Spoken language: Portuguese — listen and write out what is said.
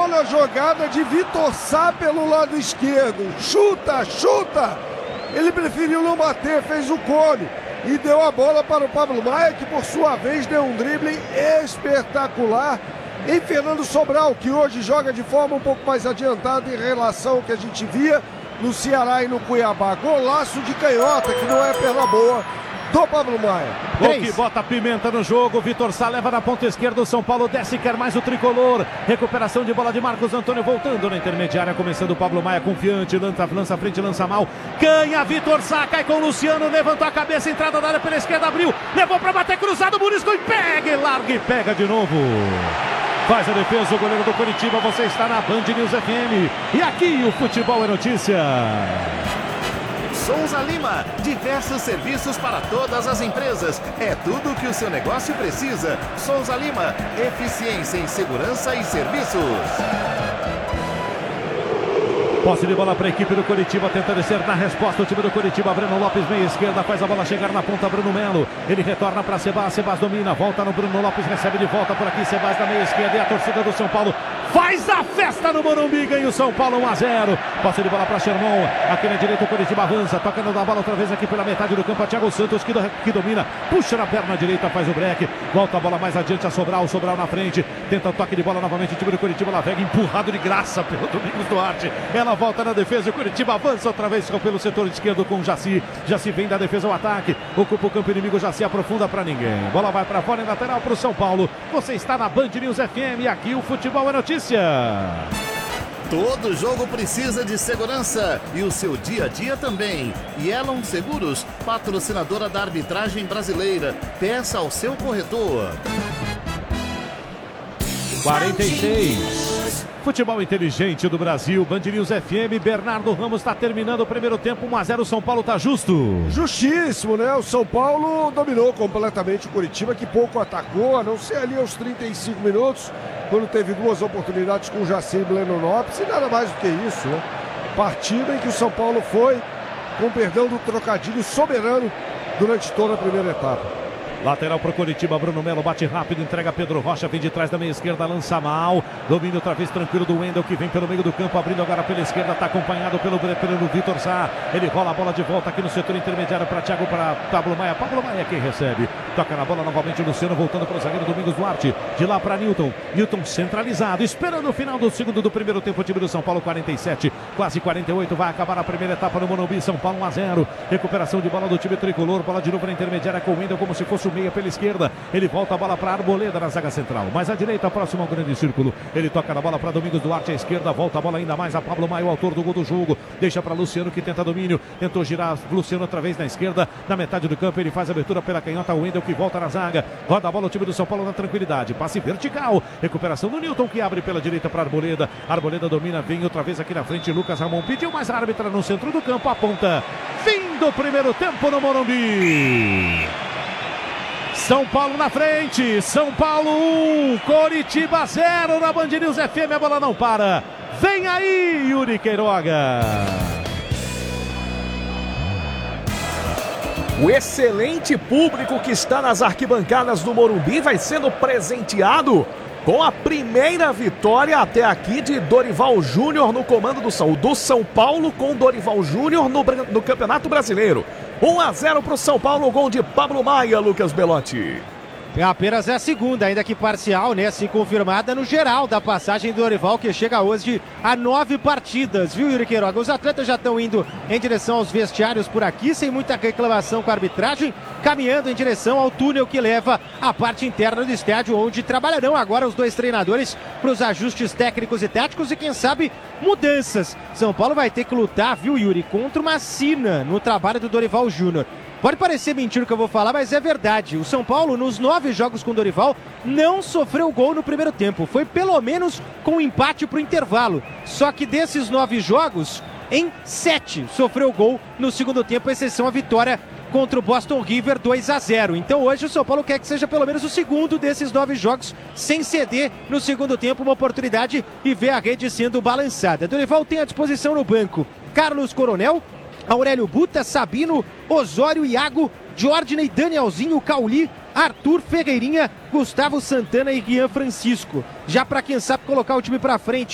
Olha a jogada de Vitor Sá pelo lado esquerdo. Chuta, chuta! Ele preferiu não bater, fez o cone e deu a bola para o Pablo Maia, que por sua vez deu um drible espetacular em Fernando Sobral, que hoje joga de forma um pouco mais adiantada em relação ao que a gente via no Ceará e no Cuiabá. Golaço de canhota, que não é perna boa, do Pablo Maia. Gol que bota pimenta no jogo. Vitor Sá leva na ponta esquerda. O São Paulo desce, quer mais o tricolor. Recuperação de bola de Marcos Antônio, voltando na intermediária, começando o Pablo Maia confiante, lança frente, lança mal, canha, Vitor Sá, cai com o Luciano, levantou a cabeça, entrada da área pela esquerda, abriu, levou para bater, cruzado, Murisco, e pega, e larga e pega de novo. Faz a defesa o goleiro do Coritiba. Você está na Band News FM e aqui o futebol é notícia. Souza Lima, diversos serviços para todas as empresas. É tudo o que o seu negócio precisa. Souza Lima, eficiência em segurança e serviços. Posse de bola para a equipe do Coritiba, tenta descer na resposta o time do Coritiba. Breno Lopes, meia esquerda, faz a bola chegar na ponta, Bruno Melo. Ele retorna para Sebas, Sebas domina, volta no Bruno Lopes, recebe de volta por aqui, Sebas na meia esquerda, e a torcida do São Paulo faz a festa no Morumbi, ganha o São Paulo 1-0. Posse de bola para Sherman, aqui na direita o Coritiba avança, tocando da bola outra vez aqui pela metade do campo, a Thiago Santos que domina, puxa na perna direita, faz o break, volta a bola mais adiante a Sobral, Sobral na frente, tenta o toque de bola novamente, o time do Coritiba navega, empurrado de graça pelo Domingos Duarte, ela volta na defesa, o Coritiba avança outra vez pelo setor esquerdo com o Jaci. Jaci vem da defesa ao ataque, ocupa o campo inimigo, Jaci aprofunda para ninguém. Bola vai para fora em lateral para o São Paulo. Você está na Band News FM e aqui o futebol é notícia. Todo jogo precisa de segurança e o seu dia a dia também. Yellow Seguros, patrocinadora da arbitragem brasileira. Peça ao seu corretor. 46. Futebol inteligente do Brasil, Band News FM, Bernardo Ramos está terminando o primeiro tempo, 1-0, o São Paulo está justo. Justíssimo, né? O São Paulo dominou completamente o Coritiba, que pouco atacou, a não ser ali aos 35 minutos, quando teve duas oportunidades com o Jaci e Breno Lopes, e nada mais do que isso, né? Partida em que o São Paulo foi, com perdão do trocadilho, soberano durante toda a primeira etapa. Lateral para o Coritiba, Bruno Melo bate rápido, entrega Pedro Rocha, vem de trás da meia esquerda, lança mal, domínio outra vez tranquilo do Wendel, que vem pelo meio do campo, abrindo agora pela esquerda, está acompanhado pelo Vitor Sá, ele rola a bola de volta aqui no setor intermediário para Thiago, para Pablo Maia quem recebe, toca na bola novamente o Luciano, voltando para o zagueiro Domingos Duarte, de lá para Newton centralizado, esperando o final do primeiro tempo, o time do São Paulo, 47, quase 48, vai acabar a primeira etapa no Morumbi, São Paulo 1-0, recuperação de bola do time tricolor, bola de novo na intermediária com o Wendel, como se fosse o meia pela esquerda, ele volta a bola para Arboleda na zaga central, mais à direita, próximo ao grande círculo, ele toca na bola para Domingos Duarte à esquerda, volta a bola ainda mais a Pablo Maia, o autor do gol do jogo, deixa para Luciano que tenta domínio, tentou girar Luciano outra vez na esquerda, na metade do campo, ele faz a abertura pela canhota, o Wendel que volta na zaga, roda a bola o time do São Paulo na tranquilidade, passe vertical, recuperação do Newton que abre pela direita para Arboleda, Arboleda domina, vem outra vez aqui na frente, Lucas Ramon pediu mais a árbitra no centro do campo, aponta, fim do primeiro tempo no Morumbi. São Paulo na frente, São Paulo 1, Coritiba 0 na Band News FM, a bola não para. Vem aí, Yuri Queiroga. O excelente público que está nas arquibancadas do Morumbi vai sendo presenteado com a primeira vitória até aqui de Dorival Júnior no comando do São Paulo com Dorival Júnior no Campeonato Brasileiro. 1-0 para o São Paulo, gol de Pablo Maia, Lucas Belotti. Apenas é a segunda, ainda que parcial, né? Se confirmada no geral da passagem do Dorival, que chega hoje a 9 partidas, viu, Yuri Queiroga? Os atletas já estão indo em direção aos vestiários por aqui, sem muita reclamação com a arbitragem, caminhando em direção ao túnel que leva à parte interna do estádio, onde trabalharão agora os dois treinadores para os ajustes técnicos e táticos e, quem sabe, mudanças. São Paulo vai ter que lutar, viu, Yuri, contra uma sina no trabalho do Dorival Júnior. Pode parecer mentira o que eu vou falar, mas é verdade. O São Paulo, nos 9 jogos com o Dorival, não sofreu gol no primeiro tempo. Foi pelo menos com um empate para o intervalo. Só que desses 9 jogos, em 7 sofreu gol no segundo tempo, exceção a vitória contra o Boston River 2-0. Então hoje o São Paulo quer que seja pelo menos o segundo desses 9 jogos sem ceder no segundo tempo, uma oportunidade e ver a rede sendo balançada. Dorival tem à disposição no banco Carlos Coronel, Aurélio Buta, Sabino, Osório, Iago, Jordney, Danielzinho, Cauli, Arthur, Ferreirinha, Gustavo Santana e Rian Francisco. Já para quem sabe colocar o time para frente,